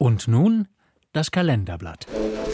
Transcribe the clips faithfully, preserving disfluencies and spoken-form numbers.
Und nun das Kalenderblatt.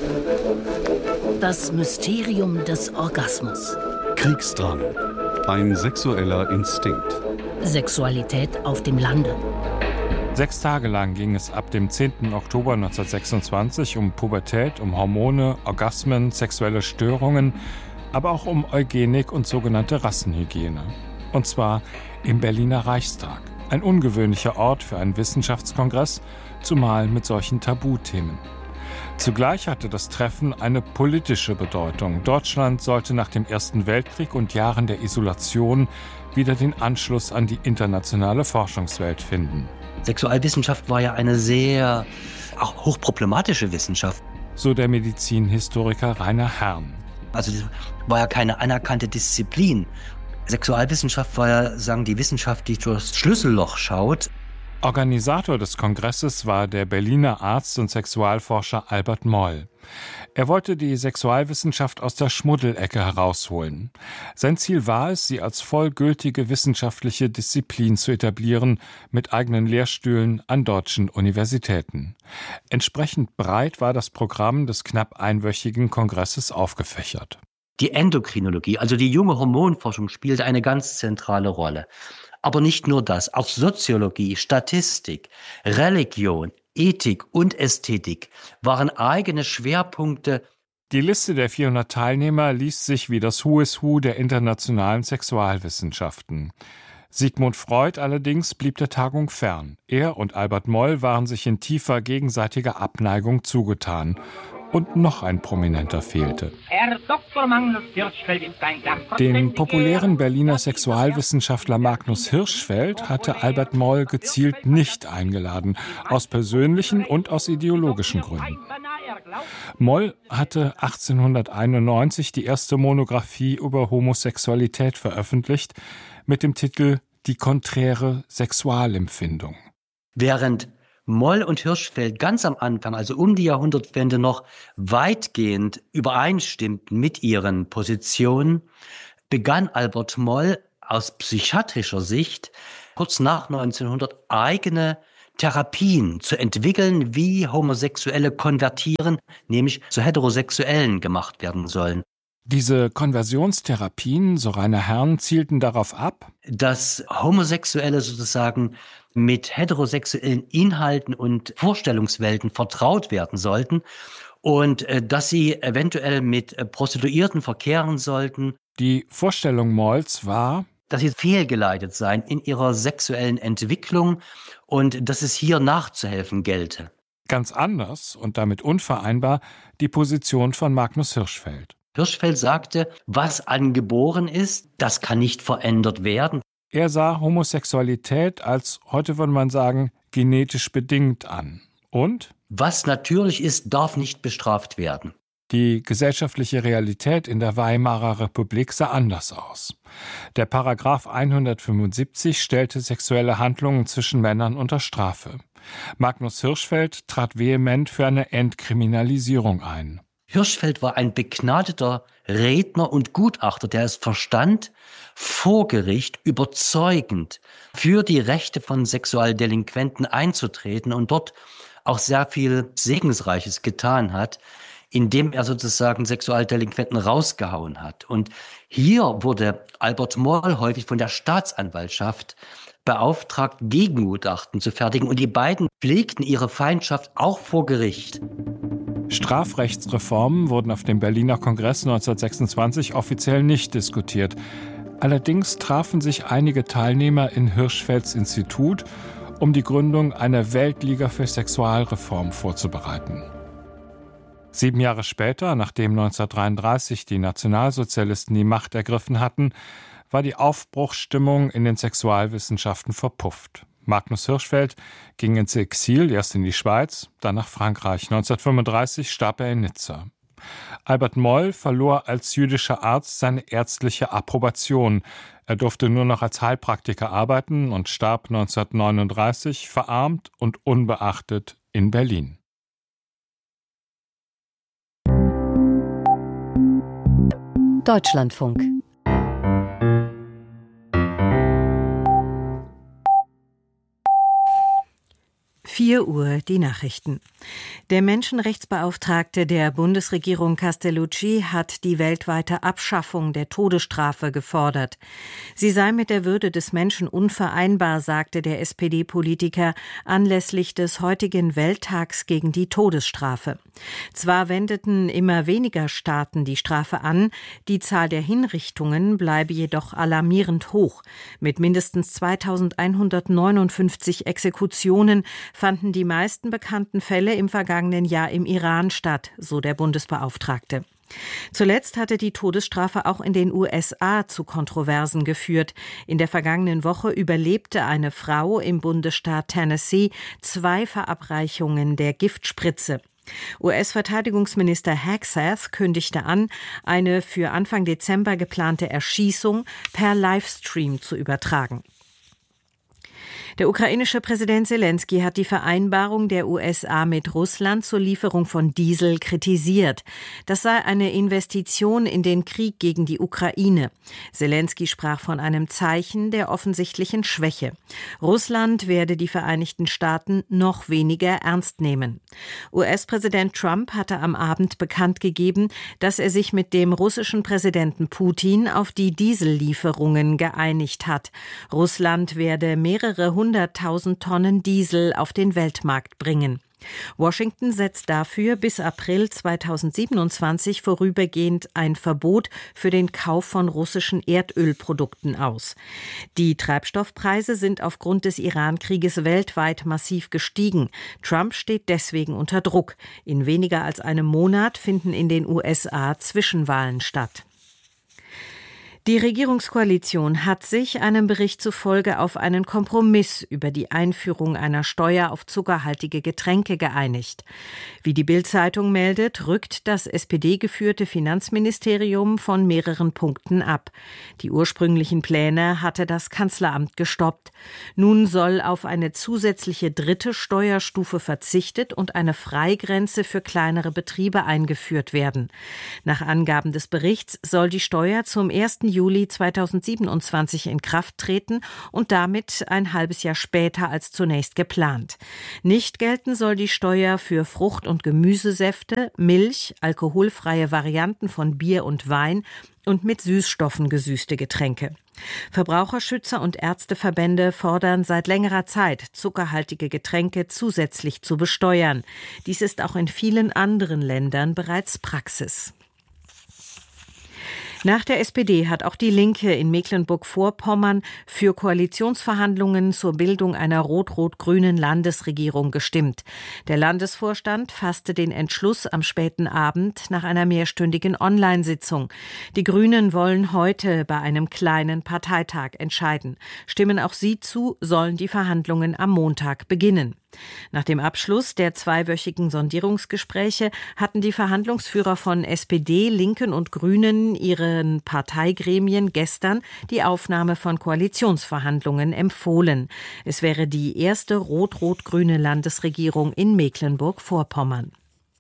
Das Mysterium des Orgasmus. Kriegsdrang. Ein sexueller Instinkt. Sexualität auf dem Lande. Sechs Tage lang ging es ab dem zehnten Oktober neunzehnhundertsechsundzwanzig um Pubertät, um Hormone, Orgasmen, sexuelle Störungen, aber auch um Eugenik und sogenannte Rassenhygiene. Und zwar im Berliner Reichstag. Ein ungewöhnlicher Ort für einen Wissenschaftskongress, zumal mit solchen Tabuthemen. Zugleich hatte das Treffen eine politische Bedeutung. Deutschland sollte nach dem Ersten Weltkrieg und Jahren der Isolation wieder den Anschluss an die internationale Forschungswelt finden. Sexualwissenschaft war ja eine sehr auch hochproblematische Wissenschaft. So der Medizinhistoriker Rainer Herrn. Also das war ja keine anerkannte Disziplin. Sexualwissenschaft war ja, sagen die Wissenschaft, die durchs Schlüsselloch schaut. Organisator des Kongresses war der Berliner Arzt und Sexualforscher Albert Moll. Er wollte die Sexualwissenschaft aus der Schmuddelecke herausholen. Sein Ziel war es, sie als vollgültige wissenschaftliche Disziplin zu etablieren, mit eigenen Lehrstühlen an deutschen Universitäten. Entsprechend breit war das Programm des knapp einwöchigen Kongresses aufgefächert. Die Endokrinologie, also die junge Hormonforschung, spielte eine ganz zentrale Rolle. Aber nicht nur das, auch Soziologie, Statistik, Religion, Ethik und Ästhetik waren eigene Schwerpunkte. Die Liste der vierhundert Teilnehmer liest sich wie das Who is Who der internationalen Sexualwissenschaften. Sigmund Freud allerdings blieb der Tagung fern. Er und Albert Moll waren sich in tiefer gegenseitiger Abneigung zugetan. Und noch ein Prominenter fehlte. Herr Doktor Magnus Hirschfeld ist ein Den populären Berliner Sexualwissenschaftler Magnus Hirschfeld hatte Albert Moll gezielt nicht eingeladen, aus persönlichen und aus ideologischen Gründen. Moll hatte achtzehnhunderteinundneunzig die erste Monographie über Homosexualität veröffentlicht mit dem Titel »Die konträre Sexualempfindung«. Während Moll und Hirschfeld ganz am Anfang, also um die Jahrhundertwende, noch weitgehend übereinstimmten mit ihren Positionen, begann Albert Moll aus psychiatrischer Sicht kurz nach neunzehnhundert eigene Therapien zu entwickeln, wie Homosexuelle konvertieren, nämlich zu Heterosexuellen gemacht werden sollen. Diese Konversionstherapien, so Rainer Herrn, zielten darauf ab, dass Homosexuelle sozusagen mit heterosexuellen Inhalten und Vorstellungswelten vertraut werden sollten und äh, dass sie eventuell mit äh, Prostituierten verkehren sollten. Die Vorstellung Molls war, dass sie fehlgeleitet seien in ihrer sexuellen Entwicklung und dass es hier nachzuhelfen gelte. Ganz anders und damit unvereinbar die Position von Magnus Hirschfeld. Hirschfeld sagte, was angeboren ist, das kann nicht verändert werden. Er sah Homosexualität als, heute würde man sagen, genetisch bedingt an. Und? Was natürlich ist, darf nicht bestraft werden. Die gesellschaftliche Realität in der Weimarer Republik sah anders aus. Der Paragraph hundertfünfundsiebzig stellte sexuelle Handlungen zwischen Männern unter Strafe. Magnus Hirschfeld trat vehement für eine Entkriminalisierung ein. Hirschfeld war ein begnadeter Redner und Gutachter, der es verstand, vor Gericht überzeugend für die Rechte von Sexualdelinquenten einzutreten und dort auch sehr viel Segensreiches getan hat, indem er sozusagen Sexualdelinquenten rausgehauen hat. Und hier wurde Albert Moll häufig von der Staatsanwaltschaft beauftragt, Gegengutachten zu fertigen. Und die beiden pflegten ihre Feindschaft auch vor Gericht. Strafrechtsreformen wurden auf dem Berliner Kongress neunzehnhundertsechsundzwanzig offiziell nicht diskutiert. Allerdings trafen sich einige Teilnehmer in Hirschfelds Institut, um die Gründung einer Weltliga für Sexualreform vorzubereiten. Sieben Jahre später, nachdem neunzehnhundertdreiunddreißig die Nationalsozialisten die Macht ergriffen hatten, war die Aufbruchsstimmung in den Sexualwissenschaften verpufft. Magnus Hirschfeld ging ins Exil, erst in die Schweiz, dann nach Frankreich. neunzehnhundertfünfunddreißig starb er in Nizza. Albert Moll verlor als jüdischer Arzt seine ärztliche Approbation. Er durfte nur noch als Heilpraktiker arbeiten und starb neunzehnhundertneununddreißig verarmt und unbeachtet in Berlin. Deutschlandfunk. vier Uhr die Nachrichten. Der Menschenrechtsbeauftragte der Bundesregierung Castellucci hat die weltweite Abschaffung der Todesstrafe gefordert. Sie sei mit der Würde des Menschen unvereinbar, sagte der S P D-Politiker anlässlich des heutigen Welttags gegen die Todesstrafe. Zwar wendeten immer weniger Staaten die Strafe an, die Zahl der Hinrichtungen bleibe jedoch alarmierend hoch. Mit mindestens zweitausendeinhundertneunundfünfzig Exekutionen fanden die meisten bekannten Fälle im vergangenen Jahr im Iran statt, so der Bundesbeauftragte. Zuletzt hatte die Todesstrafe auch in den U S A zu Kontroversen geführt. In der vergangenen Woche überlebte eine Frau im Bundesstaat Tennessee zwei Verabreichungen der Giftspritze. U S-Verteidigungsminister Hegseth kündigte an, eine für Anfang Dezember geplante Erschießung per Livestream zu übertragen. Der ukrainische Präsident Selenskyj hat die Vereinbarung der U S A mit Russland zur Lieferung von Diesel kritisiert. Das sei eine Investition in den Krieg gegen die Ukraine. Selenskyj sprach von einem Zeichen der offensichtlichen Schwäche. Russland werde die Vereinigten Staaten noch weniger ernst nehmen. U S-Präsident Trump hatte am Abend bekannt gegeben, dass er sich mit dem russischen Präsidenten Putin auf die Diesellieferungen geeinigt hat. Russland werde mehrere hunderttausend Tonnen Diesel auf den Weltmarkt bringen. Washington setzt dafür bis April zweitausendsiebenundzwanzig vorübergehend ein Verbot für den Kauf von russischen Erdölprodukten aus. Die Treibstoffpreise sind aufgrund des Iran-Krieges weltweit massiv gestiegen. Trump steht deswegen unter Druck. In weniger als einem Monat finden in den U S A Zwischenwahlen statt. Die Regierungskoalition hat sich einem Bericht zufolge auf einen Kompromiss über die Einführung einer Steuer auf zuckerhaltige Getränke geeinigt. Wie die Bild-Zeitung meldet, rückt das S P D-geführte Finanzministerium von mehreren Punkten ab. Die ursprünglichen Pläne hatte das Kanzleramt gestoppt. Nun soll auf eine zusätzliche dritte Steuerstufe verzichtet und eine Freigrenze für kleinere Betriebe eingeführt werden. Nach Angaben des Berichts soll die Steuer zum ersten Juli zweitausendsiebenundzwanzig in Kraft treten und damit ein halbes Jahr später als zunächst geplant. Nicht gelten soll die Steuer für Frucht- und Gemüsesäfte, Milch, alkoholfreie Varianten von Bier und Wein und mit Süßstoffen gesüßte Getränke. Verbraucherschützer und Ärzteverbände fordern seit längerer Zeit, zuckerhaltige Getränke zusätzlich zu besteuern. Dies ist auch in vielen anderen Ländern bereits Praxis. Nach der S P D hat auch die Linke in Mecklenburg-Vorpommern für Koalitionsverhandlungen zur Bildung einer rot-rot-grünen Landesregierung gestimmt. Der Landesvorstand fasste den Entschluss am späten Abend nach einer mehrstündigen Online-Sitzung. Die Grünen wollen heute bei einem kleinen Parteitag entscheiden. Stimmen auch sie zu, sollen die Verhandlungen am Montag beginnen. Nach dem Abschluss der zweiwöchigen Sondierungsgespräche hatten die Verhandlungsführer von S P D, Linken und Grünen ihren Parteigremien gestern die Aufnahme von Koalitionsverhandlungen empfohlen. Es wäre die erste rot-rot-grüne Landesregierung in Mecklenburg-Vorpommern.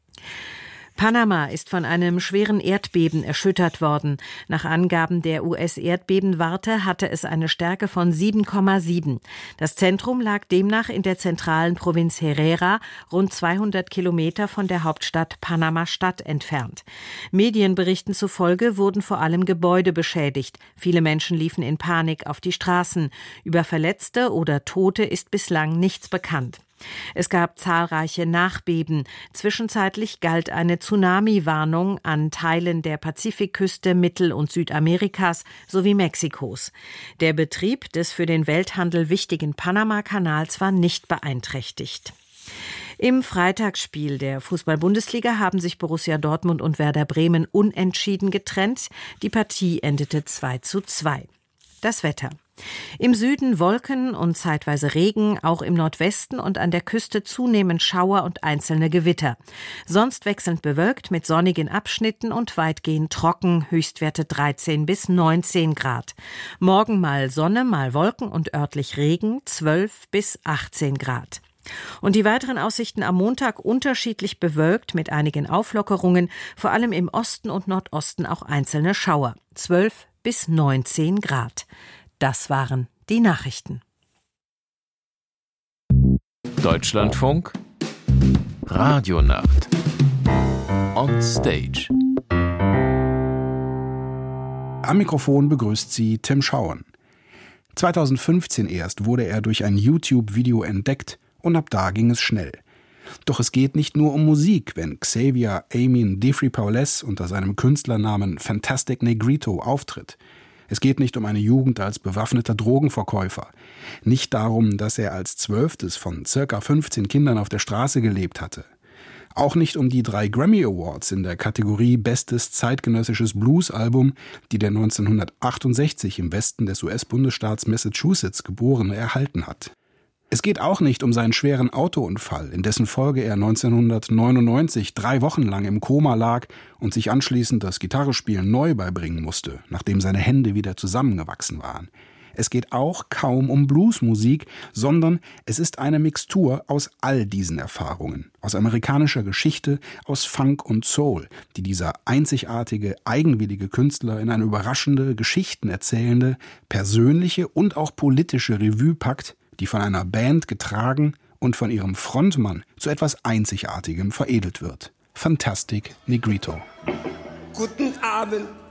Panama ist von einem schweren Erdbeben erschüttert worden. Nach Angaben der U S-Erdbebenwarte hatte es eine Stärke von sieben Komma sieben. Das Zentrum lag demnach in der zentralen Provinz Herrera, rund zweihundert Kilometer von der Hauptstadt Panama-Stadt entfernt. Medienberichten zufolge wurden vor allem Gebäude beschädigt. Viele Menschen liefen in Panik auf die Straßen. Über Verletzte oder Tote ist bislang nichts bekannt. Es gab zahlreiche Nachbeben. Zwischenzeitlich galt eine Tsunami-Warnung an Teilen der Pazifikküste Mittel- und Südamerikas sowie Mexikos. Der Betrieb des für den Welthandel wichtigen Panama-Kanals war nicht beeinträchtigt. Im Freitagsspiel der Fußball-Bundesliga haben sich Borussia Dortmund und Werder Bremen unentschieden getrennt. Die Partie endete zwei zu zwei. Das Wetter. Im Süden Wolken und zeitweise Regen, auch im Nordwesten und an der Küste zunehmend Schauer und einzelne Gewitter. Sonst wechselnd bewölkt mit sonnigen Abschnitten und weitgehend trocken, Höchstwerte dreizehn bis neunzehn Grad. Morgen mal Sonne, mal Wolken und örtlich Regen, zwölf bis achtzehn Grad. Und die weiteren Aussichten am Montag unterschiedlich bewölkt mit einigen Auflockerungen, vor allem im Osten und Nordosten auch einzelne Schauer, zwölf bis neunzehn Grad. Das waren die Nachrichten. Deutschlandfunk Radionacht on Stage. Am Mikrofon begrüßt sie Tim Schauern. zweitausendfünfzehn erst wurde er durch ein YouTube-Video entdeckt und ab da ging es schnell. Doch es geht nicht nur um Musik, wenn Xavier Amin Defree-Powless unter seinem Künstlernamen Fantastic Negrito auftritt. Es geht nicht um eine Jugend als bewaffneter Drogenverkäufer. Nicht darum, dass er als zwölftes von circa fünfzehn Kindern auf der Straße gelebt hatte. Auch nicht um die drei Grammy Awards in der Kategorie Bestes zeitgenössisches Blues-Album, die der neunzehnhundertachtundsechzig im Westen des U S-Bundesstaats Massachusetts Geborene erhalten hat. Es geht auch nicht um seinen schweren Autounfall, in dessen Folge er neunzehnhundertneunundneunzig drei Wochen lang im Koma lag und sich anschließend das Gitarrespielen neu beibringen musste, nachdem seine Hände wieder zusammengewachsen waren. Es geht auch kaum um Bluesmusik, sondern es ist eine Mixtur aus all diesen Erfahrungen, aus amerikanischer Geschichte, aus Funk und Soul, die dieser einzigartige, eigenwillige Künstler in eine überraschende, geschichtenerzählende, persönliche und auch politische Revue packt, die von einer Band getragen und von ihrem Frontmann zu etwas Einzigartigem veredelt wird. Fantastic Negrito. Guten Abend.